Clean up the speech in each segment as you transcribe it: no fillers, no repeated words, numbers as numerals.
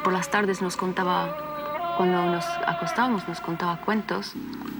por las tardes nos contaba, cuando nos acostábamos, nos contaba cuentos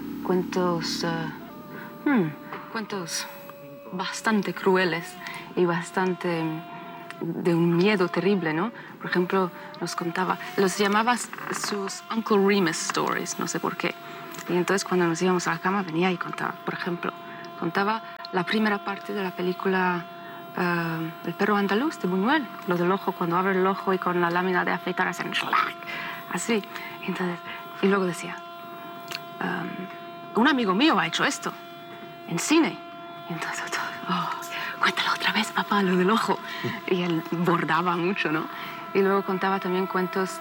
bastante crueles y bastante de un miedo terrible, ¿no? Por ejemplo, nos contaba, los llamaba sus Uncle Remus stories, no sé por qué. Y entonces cuando nos íbamos a la cama venía y contaba, por ejemplo, contaba la primera parte de la película El perro andaluz de Buñuel, lo del ojo, cuando abre el ojo y con la lámina de afeitar hacen así. Entonces, y luego decía, un amigo mío ha hecho esto en cine. Y entonces, cuéntalo otra vez, papá, lo del ojo. Y él bordaba mucho, ¿no? Y luego contaba también cuentos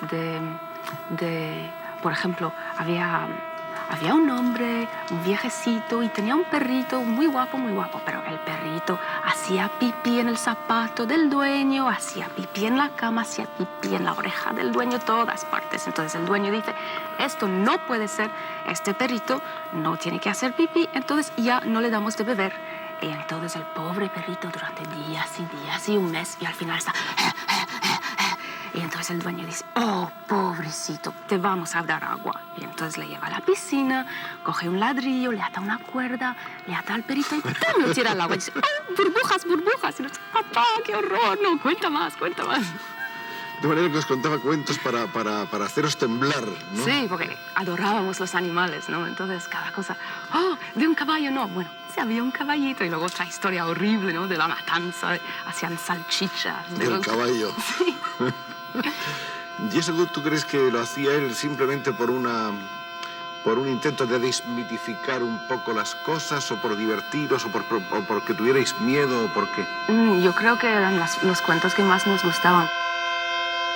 por ejemplo, había un hombre, un viejecito, y tenía un perrito muy guapo, pero el perrito hacía pipí en el zapato del dueño, hacía pipí en la cama, hacía pipí en la oreja del dueño, todas partes. Entonces el dueño dice, esto no puede ser, este perrito no tiene que hacer pipí, entonces ya no le damos de beber. Y entonces el pobre perrito durante días y días y un mes, y al final está... Y entonces el dueño dice, oh, pobrecito, te vamos a dar agua. Y entonces le lleva a la piscina, coge un ladrillo, le ata una cuerda, le ata al perrito y ¡pum! Lo tira al agua. Y dice, oh, burbujas, burbujas. Y dice, papá, qué horror, no, cuenta más, cuenta más. De manera que os contaba cuentos para haceros temblar, ¿no? Sí, porque adorábamos los animales, ¿no? Entonces cada cosa, oh, de un caballo, no, bueno, sí había un caballito. Y luego otra historia horrible, ¿no? De la matanza, hacían salchichas. Del caballo. Sí. ¿Y eso tú crees que lo hacía él simplemente por un intento de desmitificar un poco las cosas, o por divertiros, o porque tuvierais miedo, o por qué? Yo creo que eran los cuentos que más nos gustaban.